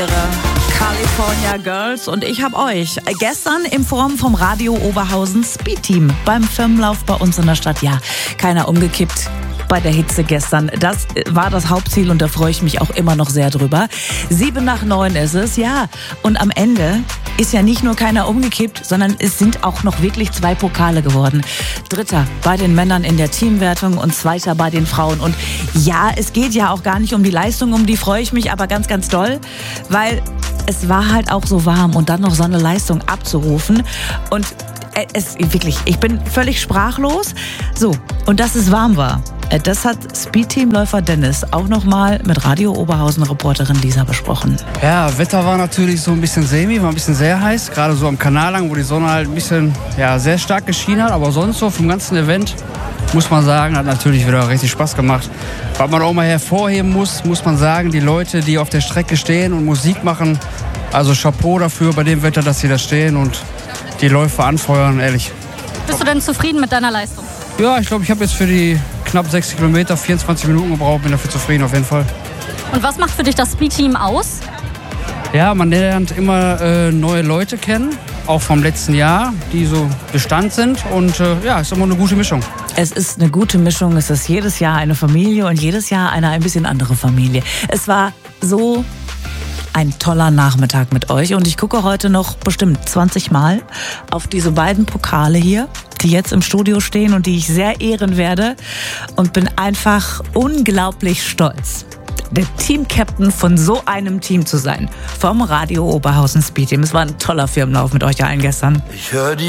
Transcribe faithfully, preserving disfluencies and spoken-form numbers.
California Girls und ich habe euch gestern im Forum vom Radio Oberhausen Speed Team beim Firmenlauf bei uns in der Stadt. Ja, keiner umgekippt bei der Hitze gestern. Das war das Hauptziel und da freue ich mich auch immer noch sehr drüber. Sieben nach neun ist es, ja. Und am Ende ist ja nicht nur keiner umgekippt, sondern es sind auch noch wirklich zwei Pokale geworden. Dritter bei den Männern in der Teamwertung und zweiter bei den Frauen. Und ja, es geht ja auch gar nicht um die Leistung, um die freue ich mich aber ganz, ganz doll, weil es war halt auch so warm und dann noch so eine Leistung abzurufen und es wirklich, ich bin völlig sprachlos. So, und dass es warm war, das hat Speed-Teamläufer Dennis auch nochmal mit Radio Oberhausen-Reporterin Lisa besprochen. Ja, Wetter war natürlich so ein bisschen semi, war ein bisschen sehr heiß, gerade so am Kanal lang, wo die Sonne halt ein bisschen, ja, sehr stark geschienen hat, aber sonst so vom ganzen Event, muss man sagen, hat natürlich wieder richtig Spaß gemacht. Was man auch mal hervorheben muss, muss man sagen, die Leute, die auf der Strecke stehen und Musik machen, also Chapeau dafür bei dem Wetter, dass sie da stehen und die Läufer anfeuern, ehrlich. Bist du denn zufrieden mit deiner Leistung? Ja, ich glaube, ich habe jetzt für die knapp sechzig Kilometer vierundzwanzig Minuten gebraucht, bin dafür zufrieden auf jeden Fall. Und was macht für dich das Speed-Team aus? Ja, man lernt immer äh, neue Leute kennen, auch vom letzten Jahr, die so Bestand sind und äh, ja, ist immer eine gute Mischung. Es ist eine gute Mischung, es ist jedes Jahr eine Familie und jedes Jahr eine ein bisschen andere Familie. Es war so ein toller Nachmittag mit euch und ich gucke heute noch bestimmt zwanzig Mal auf diese beiden Pokale hier, die jetzt im Studio stehen und die ich sehr ehren werde und bin einfach unglaublich stolz, der Team-Captain von so einem Team zu sein, vom Radio Oberhausen Speed Team. Es war ein toller Firmenlauf mit euch allen gestern. Ich höre die